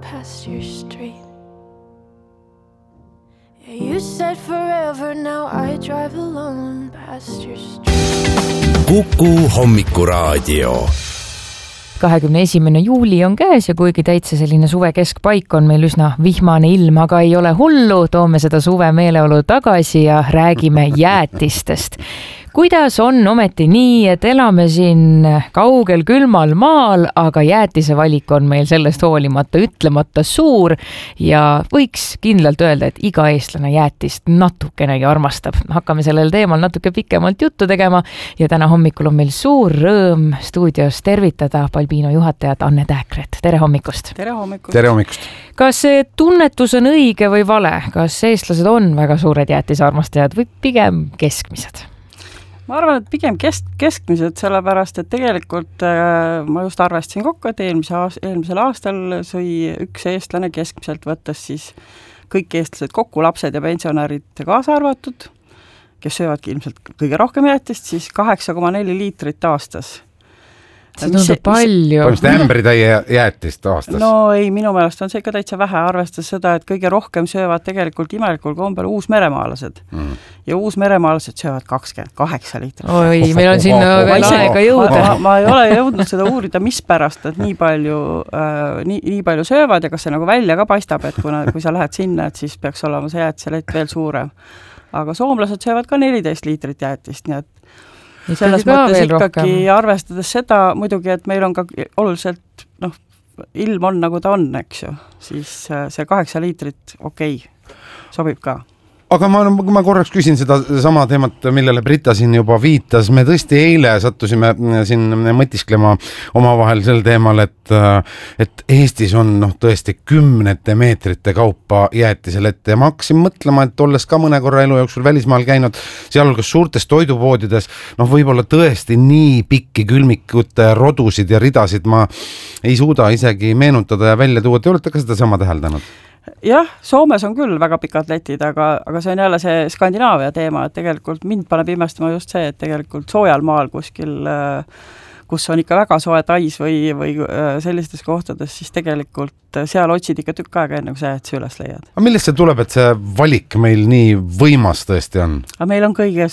past your street. Yeah, you said forever, now I drive alone past your street. Kuku Hommikuraadio. 21. juuli on käes ja kuigi täitsa selline suve keskpaik on meil üsna vihmane ilm, aga ei ole hullu, toome seda suve meeleolu tagasi ja räägime jäätistest. Kuidas on ometi nii, et elame siin kaugel külmal maal, aga jäätise valik on meil sellest hoolimata ütlemata suur ja võiks kindlalt öelda, et iga eestlane jäätist natukenegi armastab. Hakkame sellel teemal natuke pikemalt juttu tegema ja täna hommikul on meil suur rõõm stuudios tervitada Balbino juhatajat Anne Tääkret. Tere hommikust! Tere hommikust! Tere hommikust! Kas see tunnetus on õige või vale? Kas eestlased on väga suured jäätisarmastajad või pigem keskmised? Ma arvan, et pigem keskmised, sellepärast, et tegelikult ma just arvestasin kokku, et eelmisel aastal sõi üks eestlane keskmiselt võttes siis kõik eestlased kokku, lapsed ja pensionärid kaasa arvatud, kes söövadki ilmselt kõige rohkem jäätist, siis 8,4 liitrit aastas. See tundub palju. Põhimõtteliselt ämbritäie jäätist aastas. No ei, minu meelest on see ikka täitsa vähe, arvestas seda, et kõige rohkem söövad tegelikult imelikul kombel uusmeremaalased. Ja uusmeremaalased söövad 28 liitrit. Oi, meil on sinna veel aega jõuda. Ma ei ole jõudnud seda uurida, mis pärast, et nii palju söövad ja kas see nagu välja ka paistab, et kui sa lähed sinna, et siis peaks olema see jäätiselett veel suurem. Aga soomlased söövad ka 14 liitrit jäätist, nii et selles mõttes ikkagi arvestades seda muidugi, et meil on ka oluliselt, ilm on nagu ta on, eks ju, siis see 8 liitrit sobib ka. Aga ma korraks küsin seda sama teemat, millele Brita siin juba viitas. Me tõesti eile sattusime siin mõtisklema omavahel sel teemal, et Eestis on tõesti 10 meetrite kaupa jäätiselette ja ma hakkasin mõtlema, et olles ka mõne korra elu jooksul välismaal käinud, sealhulgas suurtes toidupoodides, võib-olla tõesti nii pikki külmikute rodusid ja ridasid ma ei suuda isegi meenutada ja välja tuua. Te olete ka seda sama täheldanud? Jah, Soomes on küll väga pikad letid, aga see on jälle see Skandinaavia teema, et tegelikult mind paneb imestama just see, et tegelikult soojal maal kuskil, kus on ikka väga soe tais või sellistes kohtades, siis tegelikult seal otsid ikka tükk aega enne, kui sa jäätise üles leiad. Aga millest see tuleb, et see valik meil nii võimas tõesti on? Aga meil on kõige